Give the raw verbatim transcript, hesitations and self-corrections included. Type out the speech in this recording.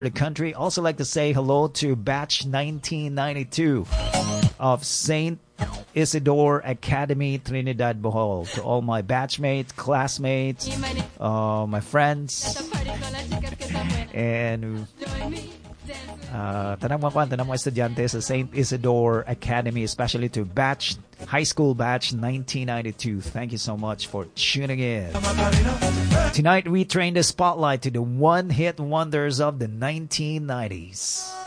the country. Also like to say hello to batch nineteen ninety-two of Saint Isidore Academy, Trinidad, Bohol. To all my batchmates, classmates, uh, my friends, and uh, tanang mga kwan, tanang mga estudyante sa Saint Isidore Academy, especially to batch high school batch nineteen ninety-two. Thank you so much for tuning in. Tonight we train the spotlight to the one-hit wonders of the nineteen nineties.